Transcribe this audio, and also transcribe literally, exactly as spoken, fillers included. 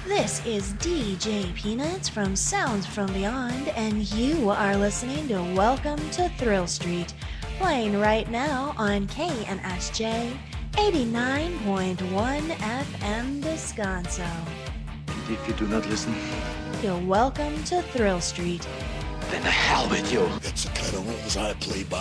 This is D J Peanuts from Sounds from Beyond, and you are listening to Welcome to Thrill Street, playing right now on K N S J eighty-nine point one F M Descanso. And if you do not listen, You're welcome to Thrill Street. then the hell with you. That's the kind of rules I play by.